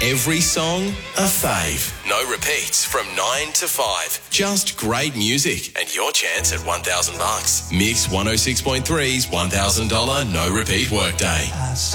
Every song, a fave. No repeats from 9 to 5. Just great music and your chance at $1,000. Mix 106.3's $1,000 no repeat workday.